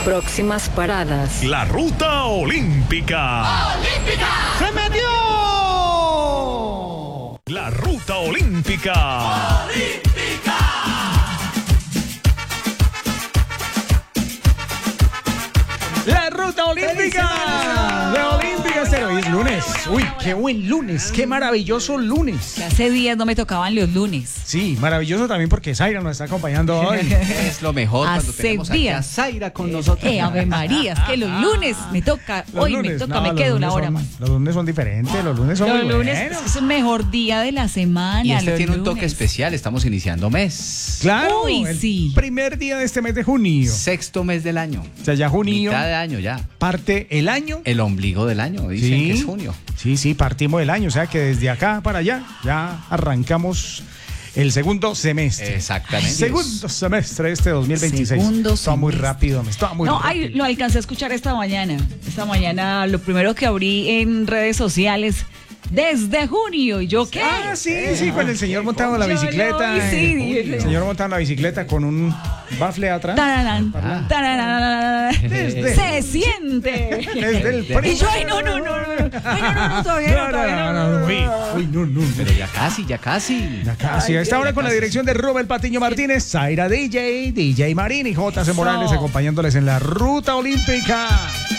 Próximas paradas. La ruta olímpica. ¡Olímpica! ¡Se metió! La ruta olímpica. ¡Olímpica! La ruta olímpica de Olímpica Estéreo. Hoy es lunes. Uy, qué buen lunes, qué maravilloso lunes. Que hace días no me tocaban los lunes. Sí, maravilloso también porque Zaira nos está acompañando hoy. Es lo mejor cuando Hace tenemos aquí a días. Zaira con nosotros. Ave María, es que los lunes me toca, Los hoy lunes, me toca, no, me los quedo una lunes hora son- más. Los lunes son diferentes, los lunes son Los muy lunes buenos. es el mejor día de la semana. Y este los tiene un toque lunes. especial, estamos iniciando mes. Claro, Uy, el sí. primer día de este mes de junio. Sexto mes del año. O sea, ya junio Mitad de año ya. parte el año. El ombligo del año, dicen que es junio. Sí, partimos del año. O sea que desde acá para allá ya arrancamos el segundo semestre. Exactamente. Segundo semestre este 2026. Segundo Está muy semestre. rápido, me está muy No, rápido. ay, lo alcancé a escuchar esta mañana. Esta mañana lo primero que abrí en redes sociales, desde junio. ¿Y yo qué? Ah, sí, con el señor montando la Yo lo bicicleta. vi, sí, El señor montando la bicicleta con un bafle atrás. Tararán, tararán. Desde- Se siente. Desde el Y yo, ay, no, todavía no, todavía no. Uy, no. Pero ya casi. Ya casi. A esta hora con la dirección de Robert Patiño Martínez, Zaira DJ Marín y J.C. Morales acompañándoles en la ruta olímpica.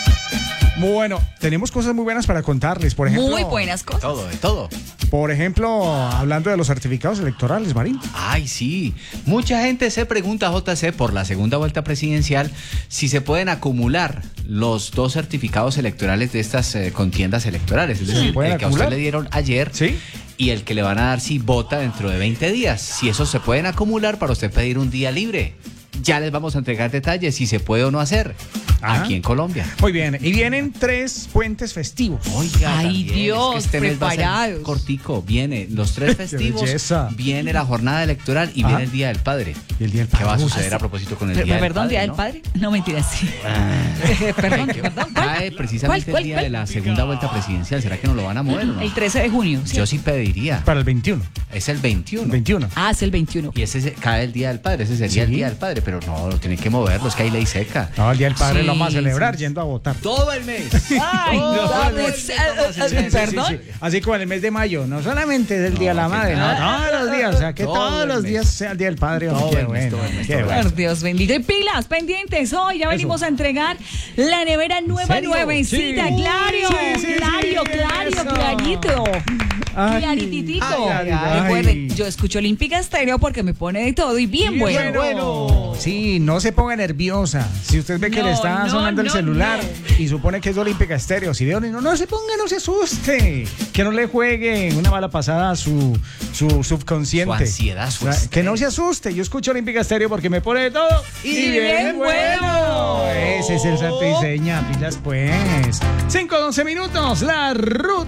Bueno, tenemos cosas muy buenas para contarles. Por ejemplo, Muy buenas cosas. De todo. Por ejemplo, hablando de los certificados electorales, Marín. Ay, sí. Mucha gente se pregunta, JC, por la segunda vuelta presidencial, si se pueden acumular los dos certificados electorales de estas contiendas electorales. Es decir, ¿pueden el que a usted acumular? le dieron ayer Sí. y el que le van a dar si vota dentro de 20 días. Si esos se pueden acumular para usted pedir un día libre. Ya les vamos a entregar detalles si se puede o no hacer Ajá. aquí en Colombia. Muy bien. Y vienen 3 puentes festivos. Oiga, Ay, también, Dios, es que este mes va a preparados. ser cortico. Viene los 3 festivos, belleza. viene la jornada electoral y Ajá. viene el Día del Padre. Y el Día del ¿Qué va a Padre. suceder a propósito con el Día del Perdón, Padre? Día del ¿no? Padre. No, mentira, sí. Perdón. Cae precisamente ¿Cuál? el día de la segunda vuelta presidencial. ¿Será que nos lo van a mover o no? El 13 de junio. ¿sí? Yo sí pediría. Para el 21. Es el 21. 21. Ah, es el 21. Y cae el Día del Padre. Ese sería el Sí. Día del Padre. Pero no, lo tienen que moverlo. Es que hay ley seca. No, el Día del Padre Sí, lo vamos a celebrar sí. yendo a votar. Todo el mes. Ay, Todo el pues, mes vamos a hacer eso. perdón. Así como en el mes de mayo, no solamente es el Día de la que Madre, no, nada. todos los días, o sea, que Todo todos el los mes. días sea el Día del Padre. Todo Qué el mes, bueno, todo el mes, qué todo el bueno. Por Dios bendito. Y pilas, pendientes. Hoy ya venimos a entregar la nevera nueva, serio? nuevecita. Sí. Claro, Sí, claro, eso. clarito. Ay, Clarititico. ay, ay. Recuerden, yo escucho Olímpica Estéreo porque me pone de todo y bien bueno. Sí, no se ponga nerviosa. Si usted ve que le está No, sonando el no, celular y supone que es Olímpica Estéreo, si veo, no se ponga, no se asuste. Que no le juegue una mala pasada a su subconsciente. Su ansiedad, su O sea, que no estrés. se asuste. Yo escucho Olímpica Estéreo porque me pone de todo Y bien bueno. Ese es el santo y seña, pilas pues. 5:11 minutos, la ruta